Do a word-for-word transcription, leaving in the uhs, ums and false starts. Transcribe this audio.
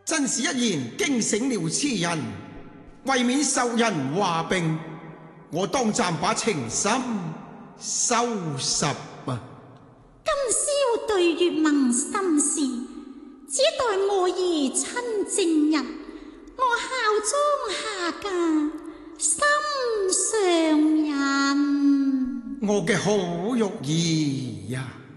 真是一言驚醒了痴人。為免受人話柄，我當暫把情深收拾啊！ 今宵對月盟心事，只待我兒親證人，我效忠下嫁心上人。 我嘅好玉兒呀！